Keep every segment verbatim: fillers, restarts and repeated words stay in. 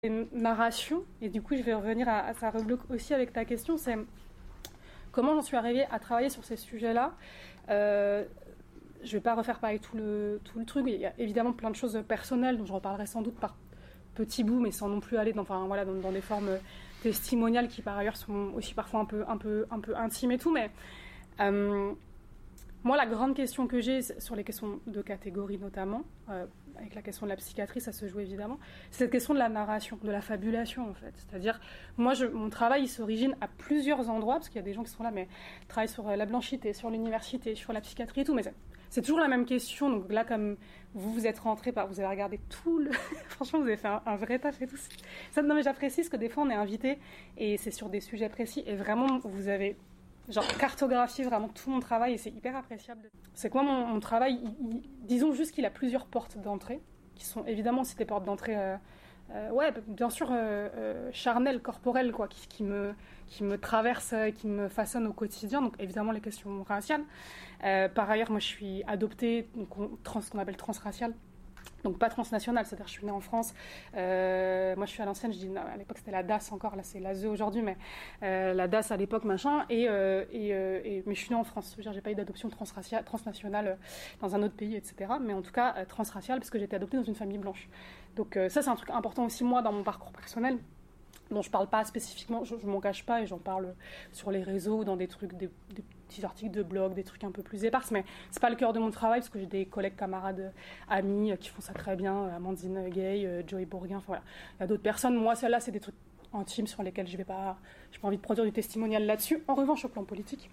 Une narration, et du coup je vais revenir à, à ça rebloque aussi avec ta question, c'est comment j'en suis arrivée à travailler sur ces sujets-là. Euh, je ne vais pas refaire pareil tout le, tout le truc, il y a évidemment plein de choses personnelles dont je reparlerai sans doute par petits bouts, mais sans non plus aller dans, enfin, voilà, dans, dans des formes testimoniales qui par ailleurs sont aussi parfois un peu, un peu, un peu intimes et tout, mais euh, moi la grande question que j'ai sur les questions de catégorie notamment, euh, avec la question de la psychiatrie, ça se joue évidemment, c'est cette question de la narration, de la fabulation en fait. C'est-à-dire, moi, je, mon travail, il s'origine à plusieurs endroits, parce qu'il y a des gens qui sont là, mais travaillent sur la blanchité, sur l'université, sur la psychiatrie et tout, mais c'est, c'est toujours la même question. Donc là, comme vous, vous êtes rentrés, par, vous avez regardé tout le... Franchement, vous avez fait un, un vrai taf et tout. Ça, non, mais j'apprécie, parce que des fois, on est invité, et c'est sur des sujets précis, et vraiment, vous avez... genre cartographier vraiment tout mon travail et c'est hyper appréciable. C'est que moi, mon, mon travail, il, il, disons juste qu'il a plusieurs portes d'entrée, qui sont évidemment aussi des portes d'entrée, euh, euh, ouais, bien sûr, euh, euh, charnelles, corporelles, quoi, qui, qui, me, qui me traversent, qui me façonnent au quotidien, donc évidemment les questions raciales. Euh, par ailleurs, moi je suis adoptée, donc on, trans, ce qu'on appelle transraciale. Donc pas transnationale, c'est-à-dire je suis née en France, euh, moi je suis à l'ancienne, je dis non, à l'époque c'était la D A S encore, là c'est l'A S E aujourd'hui, mais euh, la D A S à l'époque machin, et, euh, et, euh, et, mais je suis née en France, je veux dire j'ai pas eu d'adoption transraciale, transnationale dans un autre pays, et cetera. Mais en tout cas euh, transraciale parce que j'ai été adoptée dans une famille blanche. Donc euh, ça c'est un truc important aussi moi dans mon parcours personnel, dont je parle pas spécifiquement, je, je m'en cache pas et j'en parle sur les réseaux, dans des trucs, des, des petits articles de blog, des trucs un peu plus épars, mais c'est pas le cœur de mon travail parce que j'ai des collègues, camarades, amis qui font ça très bien, Amandine Gay, Joey Bourguin, enfin voilà. Il y a d'autres personnes, moi celles-là c'est des trucs intimes sur lesquels je vais pas, j'ai pas envie de produire du testimonial là-dessus. En revanche, au plan politique,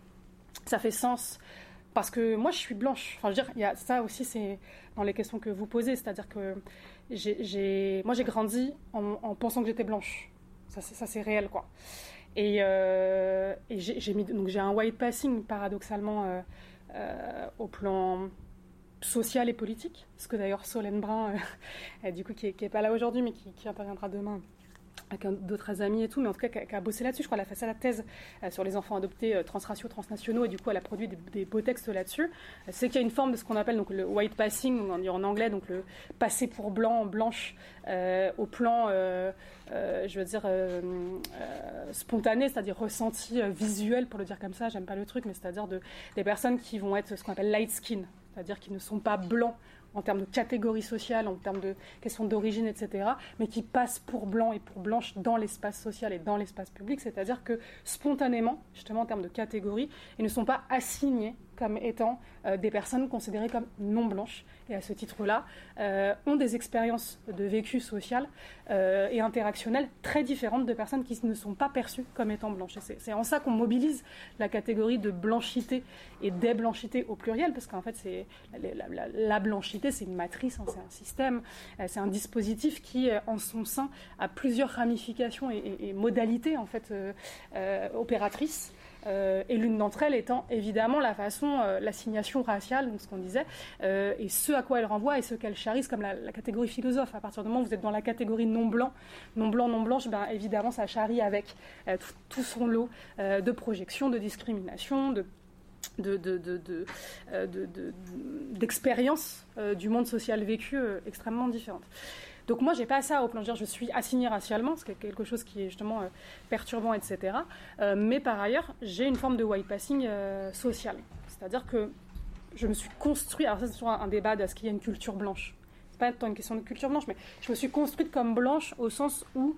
ça fait sens. Parce que moi, je suis blanche. Enfin, je veux dire, il y a ça aussi, c'est dans les questions que vous posez. C'est-à-dire que j'ai, j'ai... moi, j'ai grandi en, en pensant que j'étais blanche. Ça, c'est, ça, c'est réel, quoi. Et, euh, et j'ai, j'ai, mis, donc, j'ai un white passing, paradoxalement, euh, euh, au plan social et politique. Parce que d'ailleurs, Solène Brun, euh, du coup, qui n'est pas là aujourd'hui, mais qui, qui interviendra demain, avec un, d'autres amis et tout, mais en tout cas qui a, qui a bossé là-dessus. Je crois qu'elle a fait ça la thèse euh, sur les enfants adoptés euh, transraciaux, transnationaux, et du coup elle a produit des, des beaux textes là-dessus. Euh, c'est qu'il y a une forme de ce qu'on appelle donc, le white passing, on dit en anglais, donc le passer pour blanc, blanche, euh, au plan, euh, euh, je veux dire, euh, euh, spontané, c'est-à-dire ressenti euh, visuel, pour le dire comme ça, j'aime pas le truc, mais c'est-à-dire de, des personnes qui vont être ce qu'on appelle light skin, c'est-à-dire qui ne sont pas blancs en termes de catégorie sociale, en termes de questions d'origine, et cetera, mais qui passent pour blanc et pour blanche dans l'espace social et dans l'espace public, c'est-à-dire que spontanément, justement en termes de catégorie, ils ne sont pas assignés comme étant euh, des personnes considérées comme non blanches, et à ce titre-là, euh, ont des expériences de vécu social euh, et interactionnel très différentes de personnes qui ne sont pas perçues comme étant blanches. Et c'est, c'est en ça qu'on mobilise la catégorie de blanchité et déblanchité au pluriel, parce qu'en fait, c'est, la, la, la blanchité, c'est une matrice, hein, c'est un système, euh, c'est un dispositif qui, euh, en son sein, a plusieurs ramifications et, et, et modalités en fait, euh, euh, opératrices. Euh, et l'une d'entre elles étant évidemment la façon, euh, l'assignation raciale, donc ce qu'on disait, euh, et ce à quoi elle renvoie et ce qu'elle charisse comme la, la catégorie philosophe. À partir du moment où vous êtes dans la catégorie non blanc, non blanc, non blanche, ben évidemment ça charrie avec euh, tout, tout son lot euh, de projections, de discrimination, de De, de, de, de, euh, de, de, d'expériences euh, du monde social vécu euh, extrêmement différentes. Donc moi, j'ai pas ça au plan de dire je suis assignée racialement, c'est quelque chose qui est justement euh, perturbant, et cetera. Euh, mais par ailleurs, j'ai une forme de white passing euh, social. C'est-à-dire que je me suis construite, alors ça c'est toujours un, un débat de est-ce qu'il y a une culture blanche. C'est pas tant une question de culture blanche, mais je me suis construite comme blanche au sens où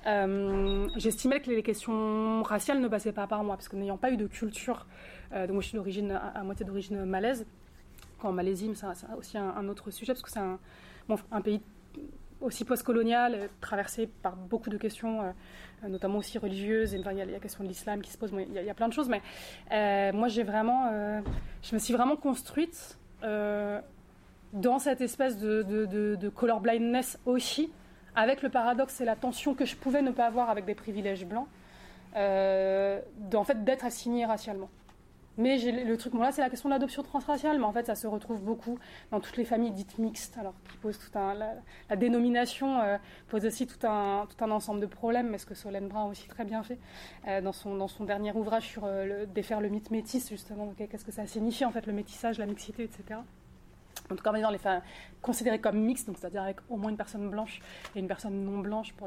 Euh, j'estimais que les questions raciales ne passaient pas par moi, parce que n'ayant pas eu de culture, euh, donc moi je suis d'origine, à, à moitié d'origine malaise, en Malaisie, mais c'est, c'est aussi un, un autre sujet, parce que c'est un, bon, un pays aussi post-colonial, euh, traversé par beaucoup de questions, euh, notamment aussi religieuses, et enfin, il y a la question de l'islam qui se pose, bon, il, y a, il y a plein de choses, mais euh, moi j'ai vraiment, euh, je me suis vraiment construite euh, dans cette espèce de, de, de, de colorblindness aussi, avec le paradoxe et la tension que je pouvais ne pas avoir avec des privilèges blancs, euh, en fait, d'être assignée racialement. Mais j'ai, le truc, bon là, c'est la question de l'adoption transraciale, mais en fait, ça se retrouve beaucoup dans toutes les familles dites mixtes, alors qui posent tout un, la, la dénomination euh, pose aussi tout un, tout un ensemble de problèmes, mais ce que Solène Brun a aussi très bien fait euh, dans, son, dans son dernier ouvrage sur euh, le, défaire le mythe métis, justement, okay, qu'est-ce que ça signifie en fait le métissage, la mixité, et cetera. en tout cas dans les femmes considérées comme mixtes, donc c'est-à-dire avec au moins une personne blanche et une personne non blanche pour